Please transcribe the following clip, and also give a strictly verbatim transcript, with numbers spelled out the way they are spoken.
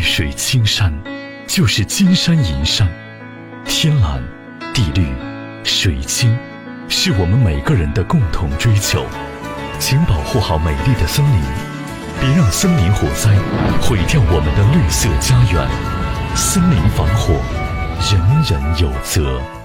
水青山就是金山银山，天蓝地绿水清是我们每个人的共同追求。请保护好美丽的森林，别让森林火灾毁掉我们的绿色家园。森林防火，人人有责。